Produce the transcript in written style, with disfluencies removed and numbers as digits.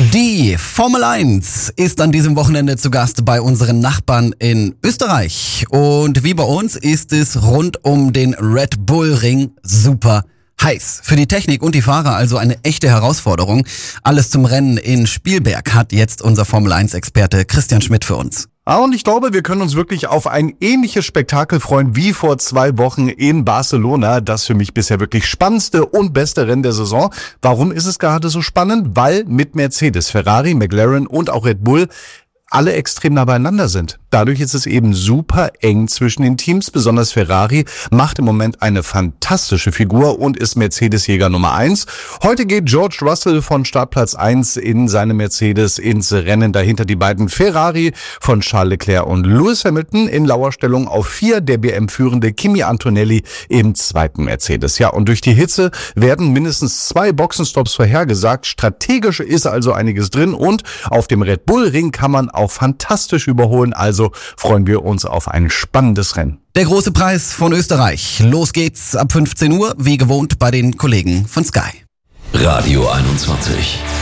Die Formel 1 ist an diesem Wochenende zu Gast bei unseren Nachbarn in Österreich. Und wie bei uns ist es rund um den Red Bull Ring super heiß. Für die Technik und die Fahrer also eine echte Herausforderung. Alles zum Rennen in Spielberg hat jetzt unser Formel 1-Experte Christian Schmidt für uns. Und ich glaube, wir können uns wirklich auf ein ähnliches Spektakel freuen wie vor 2 Wochen in Barcelona. Das für mich bisher wirklich spannendste und beste Rennen der Saison. Warum ist es gerade so spannend? Weil mit Mercedes, Ferrari, McLaren und auch Red Bull alle extrem nah beieinander sind. Dadurch ist es eben super eng zwischen den Teams. Besonders Ferrari macht im Moment eine fantastische Figur und ist Mercedes-Jäger Nummer 1. Heute geht George Russell von Startplatz 1 in seine Mercedes ins Rennen. Dahinter die beiden Ferrari von Charles Leclerc und Lewis Hamilton in Lauerstellung auf 4. Der BM-führende Kimi Antonelli im 2. Mercedes. Ja, und durch die Hitze werden mindestens 2 Boxenstops vorhergesagt. Strategisch ist also einiges drin und auf dem Red Bull Ring kann man auch fantastisch überholen. Also freuen wir uns auf ein spannendes Rennen. Der große Preis von Österreich. Los geht's ab 15 Uhr, wie gewohnt bei den Kollegen von Sky. Radio 21.